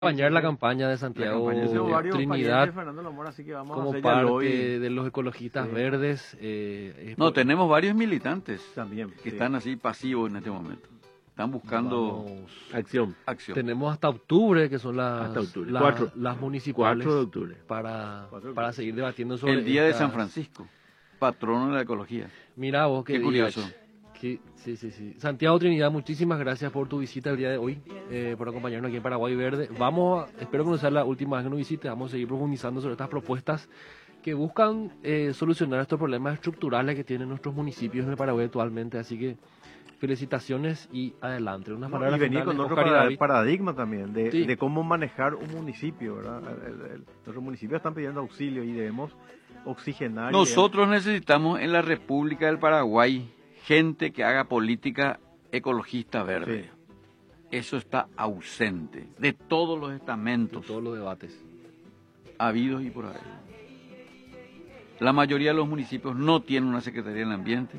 acompañar la campaña de Santiago Trinidad como parte de los ecologistas verdes. No, tenemos varios militantes también que están así pasivos en este momento. Están buscando acción. Tenemos hasta octubre, que son las municipales, 4 de octubre. para seguir debatiendo sobre el Día de San Francisco, patrono de la ecología. Mira vos, qué curioso. Sí. Santiago Trinidad, muchísimas gracias por tu visita el día de hoy, por acompañarnos aquí en Paraguay Verde. Espero que no sea la última vez que nos visite, vamos a seguir profundizando sobre estas propuestas que buscan solucionar estos problemas estructurales que tienen nuestros municipios en el Paraguay actualmente, así que felicitaciones y adelante. Y venir con otro paradigma también de cómo manejar un municipio, ¿verdad? Nuestros municipios están pidiendo auxilio y debemos oxigenar. Nosotros necesitamos en la República del Paraguay gente que haga política ecologista verde. Sí. Eso está ausente de todos los estamentos, de todos los debates habidos y por haber. La mayoría de los municipios no tienen una Secretaría del Ambiente.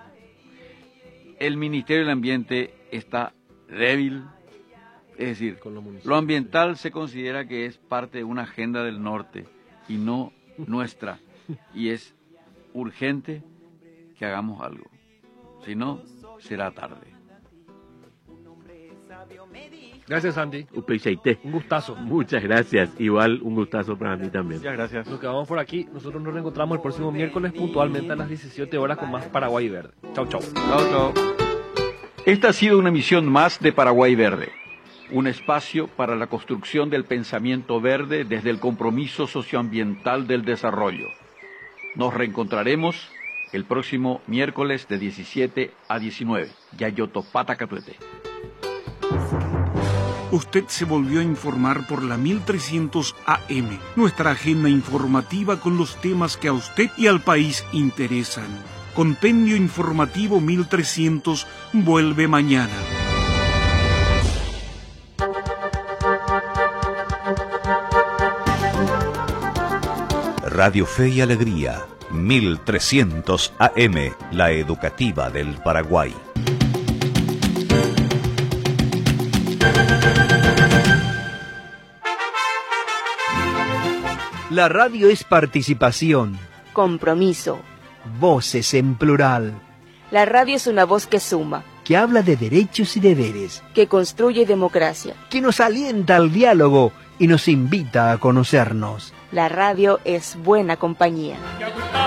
El Ministerio del Ambiente está débil. Es decir, lo ambiental se considera que es parte de una agenda del norte y no nuestra. Y es urgente que hagamos algo. Si no, será tarde. Gracias, Santi. Un gustazo. Muchas gracias. Igual un gustazo para mí también. Muchas gracias. Nos quedamos por aquí. Nosotros nos reencontramos el próximo miércoles puntualmente a las 17 horas con más Paraguay Verde. Chau. Esta ha sido una emisión más de Paraguay Verde. Un espacio para la construcción del pensamiento verde desde el compromiso socioambiental del desarrollo. Nos reencontraremos el próximo miércoles de 17 a 19. Yayotopata Catuete. Usted se volvió a informar por la 1300 AM, nuestra agenda informativa con los temas que a usted y al país interesan. Compendio Informativo 1300 vuelve mañana. Radio Fe y Alegría, 1300 AM, la educativa del Paraguay. La radio es participación, compromiso, voces en plural. La radio es una voz que suma, que habla de derechos y deberes, que construye democracia, que nos alienta al diálogo y nos invita a conocernos. La radio es buena compañía.